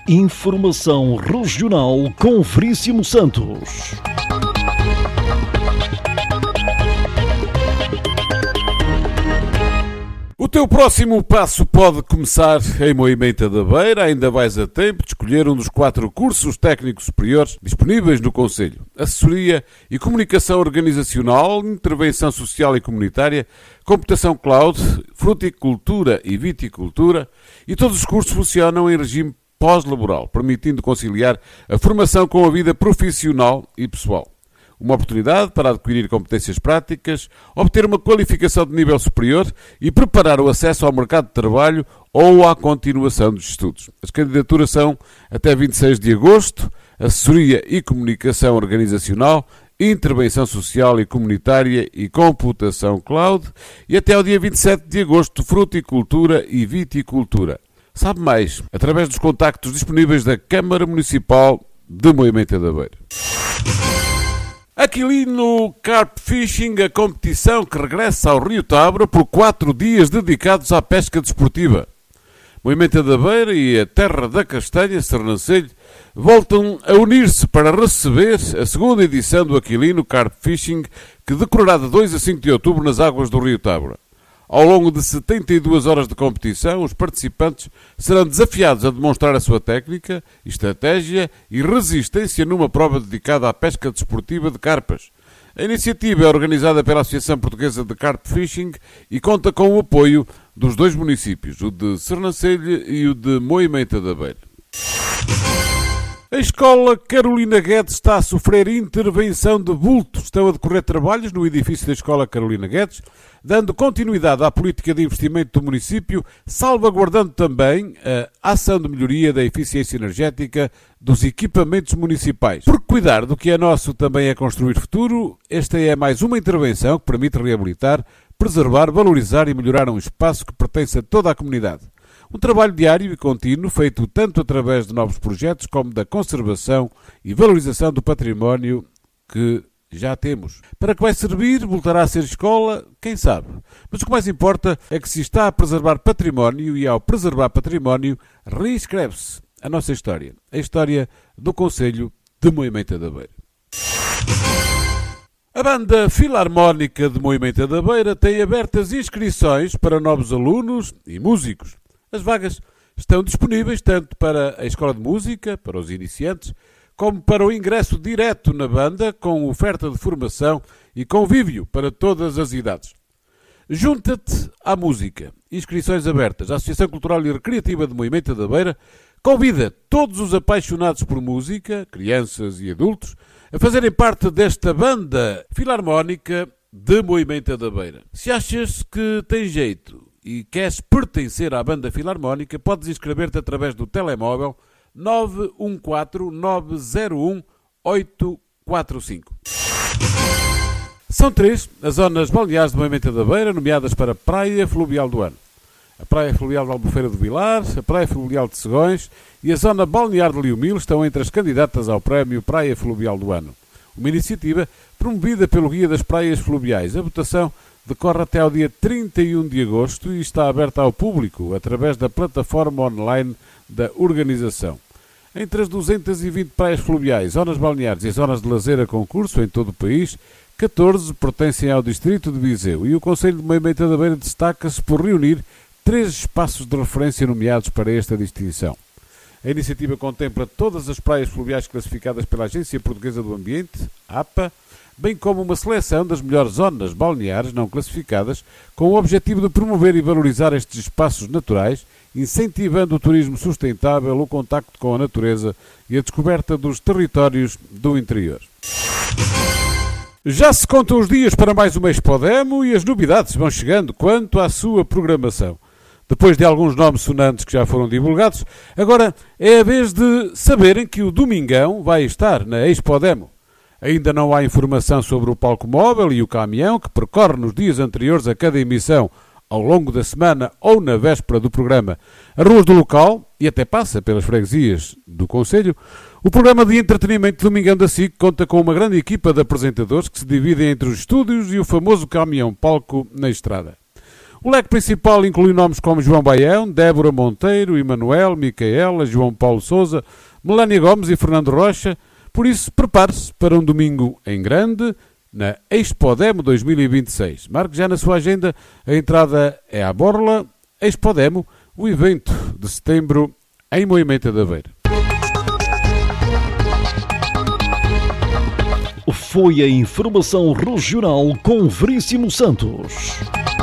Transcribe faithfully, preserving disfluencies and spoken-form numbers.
Informação regional com Veríssimo Santos. O teu próximo passo pode começar em Moimenta da Beira. Ainda vais a tempo de escolher um dos quatro cursos técnicos superiores disponíveis no concelho: Assessoria e Comunicação Organizacional, Intervenção Social e Comunitária, Computação Cloud, Fruticultura e Viticultura. E todos os cursos funcionam em regime pós-laboral, permitindo conciliar a formação com a vida profissional e pessoal. Uma oportunidade para adquirir competências práticas, obter uma qualificação de nível superior e preparar o acesso ao mercado de trabalho ou à continuação dos estudos. As candidaturas são até vinte e seis de agosto, Assessoria e Comunicação Organizacional, Intervenção Social e Comunitária e Computação Cloud, e até ao dia vinte e sete de agosto, Fruticultura e Viticultura. Sabe mais através dos contactos disponíveis da Câmara Municipal de Moimenta da Beira. Aquilino Carp Fishing, a competição que regressa ao Rio Tabra por quatro dias dedicados à pesca desportiva. Moimenta da Beira e a Terra da Castanha, Sernancelho, voltam a unir-se para receber a segunda edição do Aquilino Carp Fishing, que decorrerá de dois a cinco de outubro nas águas do Rio Tabra. Ao longo de setenta e duas horas de competição, os participantes serão desafiados a demonstrar a sua técnica, estratégia e resistência numa prova dedicada à pesca desportiva de carpas. A iniciativa é organizada pela Associação Portuguesa de Carp Fishing e conta com o apoio dos dois municípios, o de Sernancelho e o de Moimenta da Beira. A Escola Carolina Guedes está a sofrer intervenção de vulto. Estão a decorrer trabalhos no edifício da Escola Carolina Guedes, dando continuidade à política de investimento do município, salvaguardando também a ação de melhoria da eficiência energética dos equipamentos municipais. Porque cuidar do que é nosso também é construir futuro, esta é mais uma intervenção que permite reabilitar, preservar, valorizar e melhorar um espaço que pertence a toda a comunidade. Um trabalho diário e contínuo, feito tanto através de novos projetos como da conservação e valorização do património que já temos. Para que vai servir, voltará a ser escola, quem sabe. Mas o que mais importa é que se está a preservar património e, ao preservar património, reescreve-se a nossa história. A história do concelho de Moimenta da Beira. A Banda Filarmónica de Moimenta da Beira tem abertas inscrições para novos alunos e músicos. As vagas estão disponíveis tanto para a Escola de Música, para os iniciantes, como para o ingresso direto na banda, com oferta de formação e convívio para todas as idades. Junta-te à música. Inscrições abertas. A Associação Cultural e Recreativa de Moimenta da Beira convida todos os apaixonados por música, crianças e adultos, a fazerem parte desta Banda Filarmónica de Moimenta da Beira. Se achas que tem jeito e queres pertencer à Banda Filarmónica, podes inscrever-te através do telemóvel nove um quatro nove zero um oito quatro cinco. São três as zonas balneares de Moimenta da Beira, nomeadas para a Praia Fluvial do Ano. A Praia Fluvial de Albufeira do Vilar, a Praia Fluvial de Segões e a Zona Balnear de Liumil estão entre as candidatas ao prémio Praia Fluvial do Ano. Uma iniciativa promovida pelo Guia das Praias Fluviais. A votação decorre até ao dia trinta e um de agosto e está aberta ao público através da plataforma online da organização. Entre as duzentas e vinte praias fluviais, zonas balneares e zonas de lazer a concurso em todo o país, catorze pertencem ao distrito de Viseu e o Concelho de Moimenta da Beira destaca-se por reunir três espaços de referência nomeados para esta distinção. A iniciativa contempla todas as praias fluviais classificadas pela Agência Portuguesa do Ambiente, A P A, bem como uma seleção das melhores zonas balneares não classificadas, com o objetivo de promover e valorizar estes espaços naturais, incentivando o turismo sustentável, o contacto com a natureza e a descoberta dos territórios do interior. Já se contam os dias para mais uma Expodemo e as novidades vão chegando quanto à sua programação. Depois de alguns nomes sonantes que já foram divulgados, agora é a vez de saberem que o Domingão vai estar na Expodemo. Ainda não há informação sobre o palco móvel e o caminhão que percorre nos dias anteriores a cada emissão, ao longo da semana ou na véspera do programa, as ruas do local e até passa pelas freguesias do concelho. O programa de entretenimento Domingão da S I C conta com uma grande equipa de apresentadores que se dividem entre os estúdios e o famoso caminhão palco na estrada. O leque principal inclui nomes como João Baião, Débora Monteiro, Emanuel, Micaela, João Paulo Sousa, Melania Gomes e Fernando Rocha. Por isso, prepare-se para um domingo em grande na Expodemo dois mil e vinte e seis. Marque já na sua agenda, a entrada é à borla. Expodemo, o evento de setembro em Moimenta da Beira. Foi a informação regional com Veríssimo Santos.